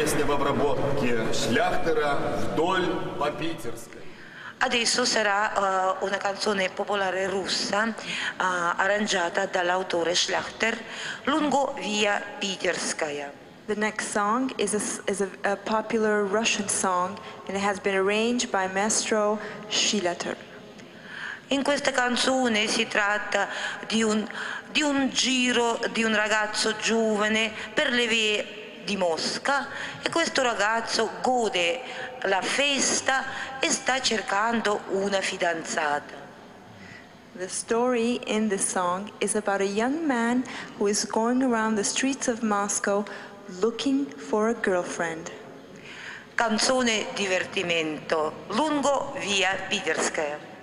песня в обработке Шляхтера «Вдоль по Питерской». Adesso sarà una canzone popolare russa arrangiata dall'autore Schlachter lungo via Piterskaya. The next song is a popular Russian song, and it has been arranged by Maestro Shilater. In questa canzone si tratta di un giro di un ragazzo giovane per le vie di Mosca, e questo ragazzo gode la festa e sta cercando una fidanzata. The story in this song is about a young man who is going around the streets of Moscow looking for a girlfriend. Canzone divertimento lungo via Piterskaya.